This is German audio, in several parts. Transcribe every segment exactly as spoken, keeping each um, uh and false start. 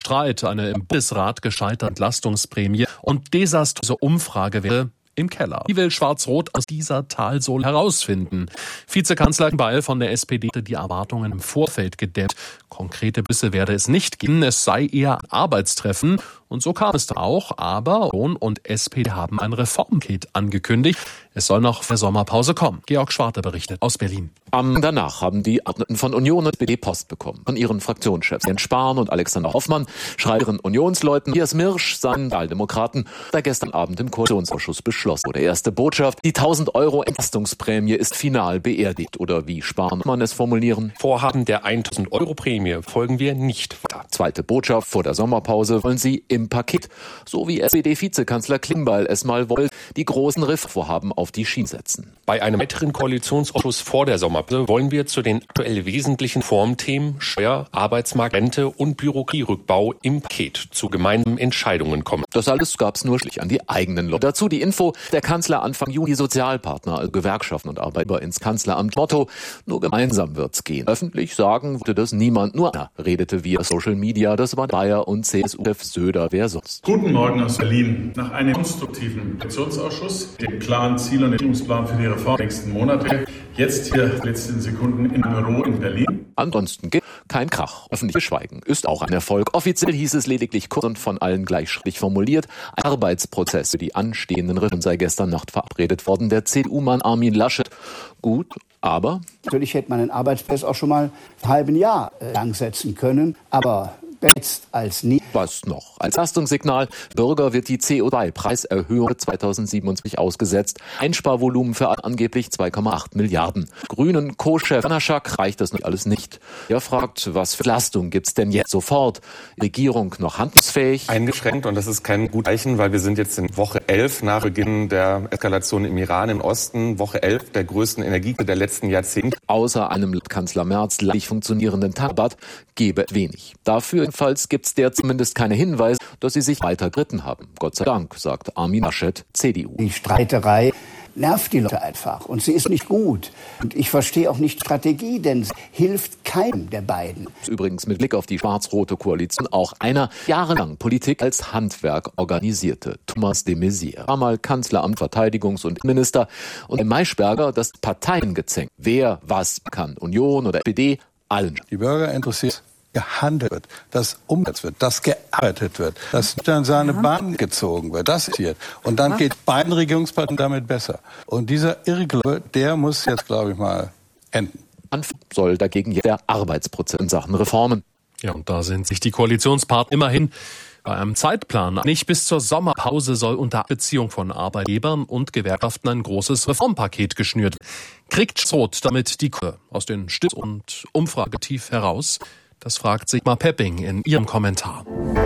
Streit, eine im Bundesrat gescheiterte Entlastungsprämie und desaströse Umfragewerte im Keller. Wie will Schwarz-Rot aus dieser Talsohle herausfinden? Vizekanzler Beil von der S P D hatte die Erwartungen im Vorfeld gedämmt. Konkrete Bisse werde es nicht geben, es sei eher ein Arbeitstreffen. Und so kam es da auch, aber Union und S P D haben ein Reformpaket angekündigt. Es soll noch vor der Sommerpause kommen. Georg Schwarte berichtet aus Berlin. Am danach haben die Abgeordneten von Union und S P D Post bekommen. Von ihren Fraktionschefs Jens Spahn und Alexander Hoffmann, schreiben Unionsleuten Tobias Mirsch, seinen Wahldemokraten, der gestern Abend im Koalitionsausschuss beschlossen wurde. Erste Botschaft, die tausend Euro Entlastungsprämie ist final beerdigt. Oder wie Spahn man es formulieren? Vorhaben der tausend Euro Prämie folgen wir nicht weiter. Zweite Botschaft, vor der Sommerpause wollen sie im Paket, so wie S P D-Vizekanzler Klingbeil es mal wollte, die großen Reformvorhaben auf die Schiene setzen. Bei einem weiteren Koalitionsausschuss vor der Sommerpause wollen wir zu den aktuell wesentlichen Formthemen Steuer, Arbeitsmarkt, Rente und Bürokratierückbau im Paket zu gemeinsamen Entscheidungen kommen. Das alles gab es nur schlicht an die eigenen Leute. Dazu die Info, der Kanzler Anfang Juni Sozialpartner, also Gewerkschaften und Arbeitgeber ins Kanzleramt. Motto, nur gemeinsam wird's gehen. Öffentlich sagen wollte das niemand, nur einer redete via Social Media, das war Bayer und C S U-Chef Söder, wer sonst. Guten Morgen aus Berlin. Nach einem konstruktiven Koalitionsausschuss, dem klaren Ziel und Entwicklungsplan für die Reform der nächsten Monate, jetzt hier letzten Sekunden im Büro in Berlin. Ansonsten gibt kein Krach. Öffentliches Schweigen ist auch ein Erfolg. Offiziell hieß es lediglich kurz und von allen gleich schriftlich formuliert, ein Arbeitsprozess für die anstehenden Reformen sei gestern Nacht verabredet worden. Der C D U-Mann Armin Laschet. Gut, aber? Natürlich hätte man einen Arbeitsprozess auch schon mal ein halben Jahr äh, lang setzen können, aber jetzt als nie. Was noch? Als Entlastungssignal, Bürger wird die C O zwei Preiserhöhung zweitausendsiebenundzwanzig ausgesetzt. Einsparvolumen für angeblich zwei Komma acht Milliarden. Grünen Co-Chef Anaschak reicht das noch alles nicht. Er fragt, was für Entlastung gibt's denn jetzt sofort? Regierung noch handlungsfähig? Eingeschränkt, und das ist kein gutes Zeichen, weil wir sind jetzt in Woche elf nach Beginn der Eskalation im Iran im Osten. Woche elf der größten Energiekrise der letzten Jahrzehnte. Außer einem Kanzler Merz leicht funktionierenden Tagbad gebe es wenig. Dafür jedenfalls gibt es der zumindest keine Hinweise, dass sie sich weiter geritten haben. Gott sei Dank, sagt Armin Laschet, C D U. Die Streiterei nervt die Leute einfach und sie ist nicht gut. Und ich verstehe auch nicht die Strategie, denn es hilft keinem der beiden. Übrigens mit Blick auf die schwarz-rote Koalition auch einer jahrelang Politik als Handwerk organisierte. Thomas de Maizière war mal Kanzleramt, Verteidigungs- und Minister und Maischberger das Parteiengezänk. Wer was kann, Union oder S P D, allen. Die Bürger interessiert gehandelt wird, dass umgesetzt wird, dass gearbeitet wird, dass dann seine Bahn gezogen wird, das ist hier. Und dann geht beiden Regierungsparteien damit besser. Und dieser Irrglaube, der muss jetzt, glaube ich mal, enden. Anfangen soll dagegen der Arbeitsprozess in Sachen Reformen. Ja, und da sind sich die Koalitionspartner immerhin bei einem Zeitplan. Nicht bis zur Sommerpause soll unter Beziehung von Arbeitgebern und Gewerkschaften ein großes Reformpaket geschnürt. Kriegt Schwarz-Rot damit die Kurve aus den Stimmen- und Umfragetief heraus? Das fragt Sigmar Pepping in ihrem Kommentar.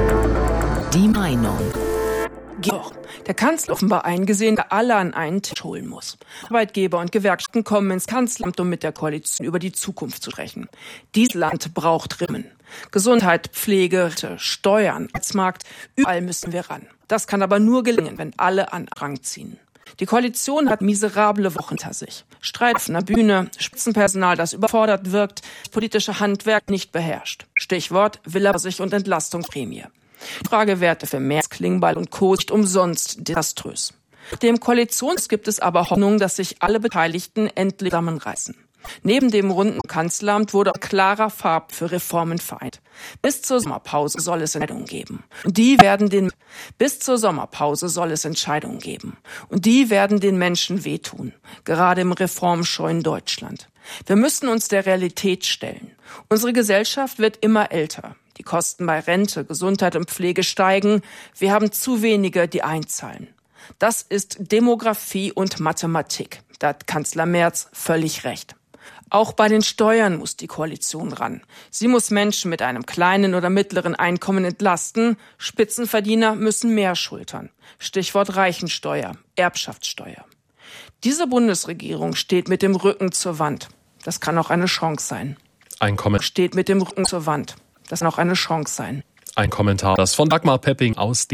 Die Meinung. Georg, der Kanzler offenbar eingesehen, der alle an einen Tisch holen muss. Arbeitgeber und Gewerkschaften kommen ins Kanzleramt, um mit der Koalition über die Zukunft zu sprechen. Dieses Land braucht Reformen. Gesundheit, Pflege, Steuern, Arbeitsmarkt, überall müssen wir ran. Das kann aber nur gelingen, wenn alle an Rang ziehen. Die Koalition hat miserable Wochen hinter sich. Streit auf einer Bühne, Spitzenpersonal, das überfordert wirkt, das politische Handwerk nicht beherrscht. Stichwort Villa sich und Entlastungsprämie. Fragewerte für Merz, Klingbeil und Co. nicht umsonst desaströs. Dem Koalitions gibt es aber Hoffnung, dass sich alle Beteiligten endlich zusammenreißen. Neben dem runden Kanzleramt wurde ein klarer Farb für Reformen vereint. Bis zur Sommerpause soll es Entscheidungen geben. Und die werden den, bis zur Sommerpause soll es Entscheidungen geben. Und die werden den Menschen wehtun. Gerade im reformscheuen Deutschland. Wir müssen uns der Realität stellen. Unsere Gesellschaft wird immer älter. Die Kosten bei Rente, Gesundheit und Pflege steigen. Wir haben zu wenige, die einzahlen. Das ist Demografie und Mathematik. Da hat Kanzler Merz völlig recht. Auch bei den Steuern muss die Koalition ran. Sie muss Menschen mit einem kleinen oder mittleren Einkommen entlasten. Spitzenverdiener müssen mehr schultern. Stichwort Reichensteuer, Erbschaftssteuer. Diese Bundesregierung steht mit dem Rücken zur Wand. Das kann auch eine Chance sein. Ein Kommentar steht mit dem Rücken zur Wand. Das kann auch eine Chance sein. Ein Kommentar, das von Dagmar Pepping aus